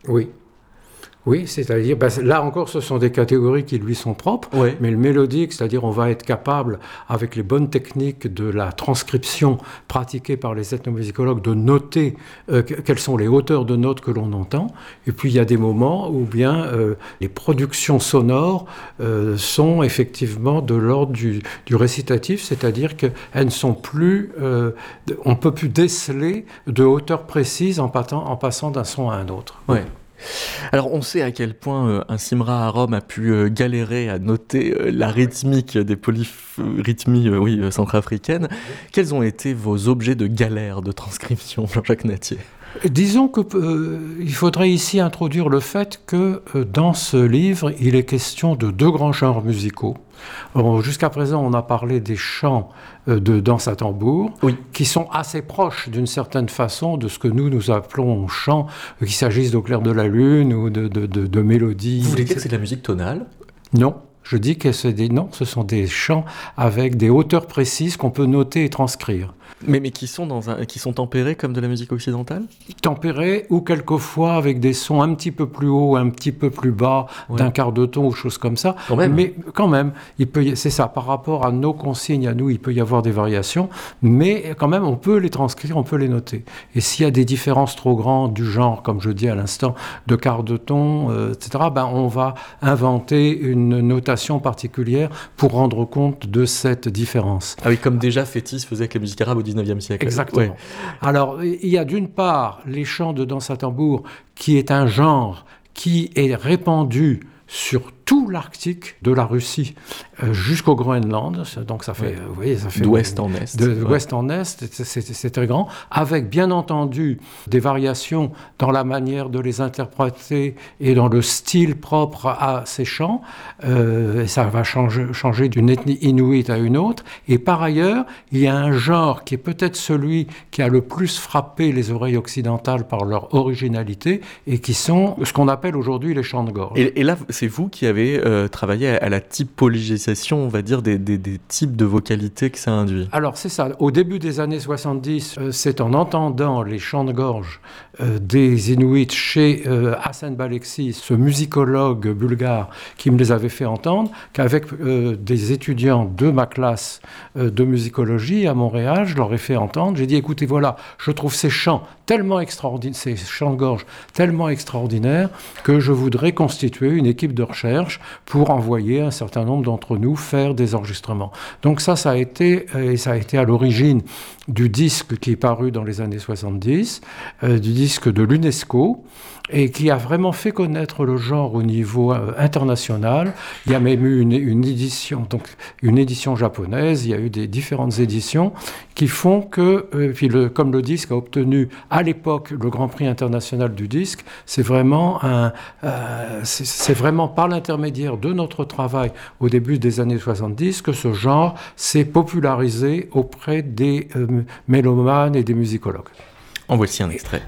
Oui. Oui, c'est-à-dire, là encore, ce sont des catégories qui lui sont propres, Ouais. mais le mélodique, c'est-à-dire on va être capable, avec les bonnes techniques de la transcription pratiquée par les ethnomusicologues, de noter quelles sont les hauteurs de notes que l'on entend. Et puis il y a des moments où bien les productions sonores sont effectivement de l'ordre du récitatif, c'est-à-dire qu'elles ne sont plus, on ne peut plus déceler de hauteur précise en passant d'un son à un autre. Ouais. Alors on sait à quel point un Simra à Rome a pu galérer à noter la rythmique des polyrythmies centrafricaines. Quels ont été vos objets de galère de transcription, Jean-Jacques Natier ? Disons qu'il faudrait ici introduire le fait que dans ce livre, il est question de deux grands genres musicaux. Jusqu'à présent, on a parlé des chants de danse à tambour, oui, qui sont assez proches d'une certaine façon de ce que nous appelons chant, qu'il s'agisse d'Au clair de la lune ou de mélodies. Vous voulez dire que c'est de la musique tonale ? Non. Je dis que ce sont des chants avec des hauteurs précises qu'on peut noter et transcrire. Mais qui sont tempérés comme de la musique occidentale ? Tempérés ou quelquefois avec des sons un petit peu plus hauts, un petit peu plus bas, d'un quart de ton ou choses comme ça. Quand même. Mais quand même, c'est ça, par rapport à nos consignes, à nous, il peut y avoir des variations, mais quand même, on peut les transcrire, on peut les noter. Et s'il y a des différences trop grandes du genre, comme je dis à l'instant, de quart de ton, etc., on va inventer une notation particulière pour rendre compte de cette différence. Ah oui, comme déjà Fétis faisait avec la musique arabe au XIXe siècle. Exactement. Ouais. Alors, il y a d'une part les chants de danse à tambour, qui est un genre qui est répandu sur tout l'Arctique, de la Russie jusqu'au Groenland. Donc ça fait, vous voyez, ça fait d'ouest en est. D'ouest en est, c'est très grand, avec bien entendu des variations dans la manière de les interpréter et dans le style propre à ces chants. Ça va changer d'une ethnie inuite à une autre. Et par ailleurs, il y a un genre qui est peut-être celui qui a le plus frappé les oreilles occidentales par leur originalité et qui sont ce qu'on appelle aujourd'hui les chants de gorge. Et là, c'est vous qui avez travaillé à la typologisation, on va dire, des types de vocalités que ça induit. Alors, c'est ça. Au début des années 70, c'est en entendant les chants de gorge des Inuits chez Hassan Balexi, ce musicologue bulgare qui me les avait fait entendre, qu'avec des étudiants de ma classe de musicologie à Montréal, je leur ai fait entendre. J'ai dit, écoutez, voilà, je trouve ces chants tellement extraordinaires, ces chants de gorge tellement extraordinaires que je voudrais constituer une équipe de recherche pour envoyer un certain nombre d'entre nous faire des enregistrements. Donc ça a été à l'origine du disque qui est paru dans les années 70, du disque de l'UNESCO, et qui a vraiment fait connaître le genre au niveau international. Il y a même eu une édition japonaise, il y a eu des différentes éditions qui font que, comme le disque a obtenu à l'époque le Grand Prix international du disque, c'est vraiment par l'intermédiaire de notre travail au début des années 70 que ce genre s'est popularisé auprès des mélomanes et des musicologues. En voici un extrait.